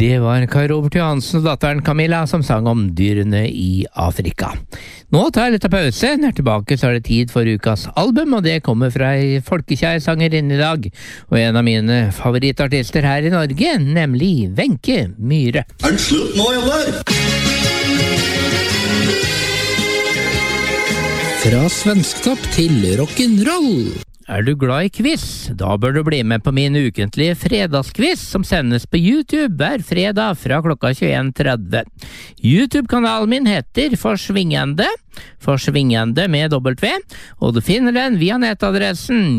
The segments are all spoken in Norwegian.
Det var Kai Robert Johansen og datteren Camilla som sang om dyrene i Afrika. Nå tar jeg litt av pause. Når jeg er tilbake så er det tid for ukas album, og det kommer fra ei folkekjær sangerinne i dag, og en av mine favorittartister her i Norge, nemlig Wenche Myhre. Er det slutt nå, eller? Fra svensktopp til rock'n'roll. Er du glad i quiz? Da bør du bli med på min ukentlige fredagsquiz som sendes på YouTube hver fredag fra klokka 21:30. YouTube-kanalen min heter Forsvingende med W, og du finner den via nettadressen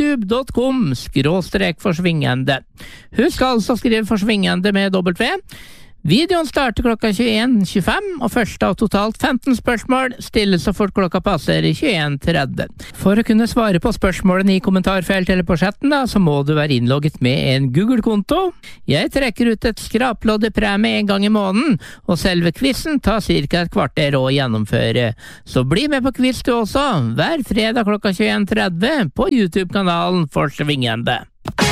youtube.com/forsvingende. Husk altså å skrive Forsvingende med W. Videoen starter klokka 21:25, og første av totalt 15 spørsmål stilles så fort klokka passerer 21:30. For å kunne svare på spørsmålene i kommentarfeltet eller på chatten, så må du være innlogget med en Google-konto. Jeg trekker ut et skraplodd i premie en gang i måneden, og selve quizen tar ca. et kvarter å gjennomføre. Så bli med på quiz du også, hver fredag klokka 21:30 på YouTube-kanalen Forsvingende.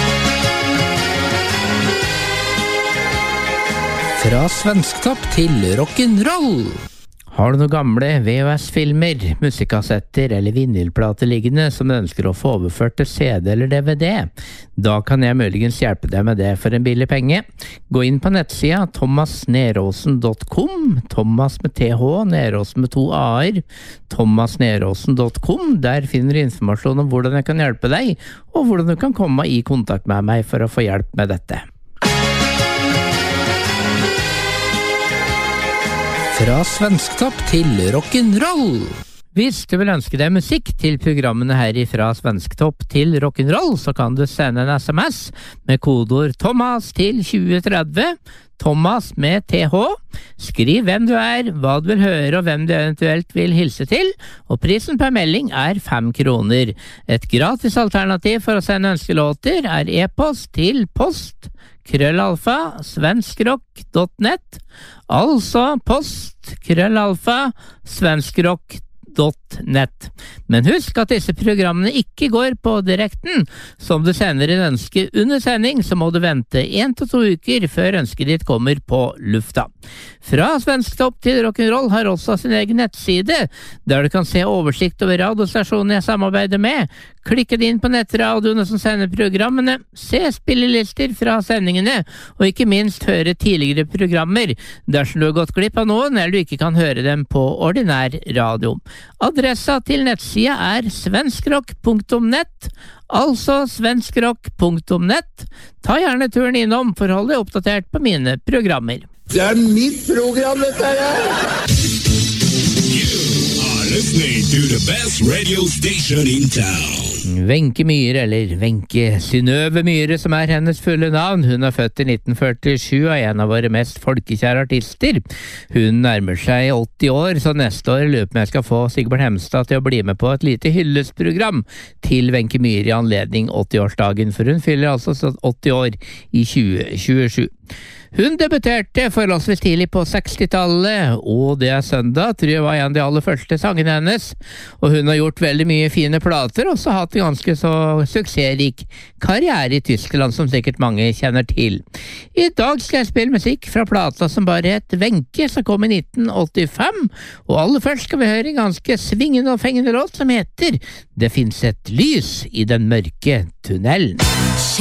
Fra svensktopp til rock'n'roll. Har du noen gamle VHS-filmer, musikkassetter eller vinylplater liggende som du ønsker å få overført til CD eller DVD? Da kan jeg muligens hjelpe deg med det for en billig penge. Gå inn på nettsida thomasneråsen.com, Thomas med TH, Neråsen med 2 A-er, thomasneråsen.com. Der finner du informasjon om hvordan jeg kan hjelpe deg, og hvordan du kan komme i kontakt med meg for å få hjelp med dette. Fra svensktopp til rock'n'roll. Hvis du vil ønske deg musikk til programmene her fra Svensktopp til rock'n'roll, så kan du sende en SMS med kodeord Thomas til 2030, Thomas med TH. Skriv hvem du er, hva du vil høre og hvem du eventuelt vil hilse til, og prisen per melding er 5 kroner. Et gratis alternativ for å sende ønskelåter er e-post til post@svenskrock.net, altså post@svenskrock.net. Men husk at disse programmene ikke går på direkten. Som du sender inn ønske under sending, så må du vente 1 til 2 uker før ønsket ditt kommer på lufta. Fra Svensktopp til rock'n'roll har også sin egen nettside, der du kan se oversikt over radiostasjonen jeg samarbeider med, klikke deg inn på nettradioene som sender programmene, se spillelister fra sendingene, og ikke minst høre tidligere programmer, dersom du har gått glipp av noen, eller du ikke kan høre dem på ordinær radio. Adressa til nettsida er svenskrock.net, altså svenskrock.net. Ta gjerne turen innom for å holde deg oppdatert på mine programmer. Det er mitt program, dette her! You are listening to the best radio station in town. Wenche Myhre, eller Wenche Synnøve Myhre, som er hennes fulle navn. Hun er født i 1947 og er en av våre mest folkekjære artister. Hun nærmer seg 80 år, så neste år lurer på om jeg skal få Sigbjørn Hemstad til å bli med på et lite hyllestprogram til Wenche Myhre i anledning 80-årsdagen, for hun fyller altså 80 år i 2027. Hun debuterte forholdsvis tidlig på 60-tallet, og Det er søndag, tror jeg var en av de aller første sangene hennes. Og hun har gjort veldig mye fine plater, og også hatt en ganske så suksessrik karriere i Tyskland, som sikkert mange kjenner til. I dag skal jeg spille musikk fra plata som bare het Wenche, som kom i 1985, og aller først skal vi høre en ganske svingende og fengende låt som heter Det finnes et lys i den mørke tunnelen.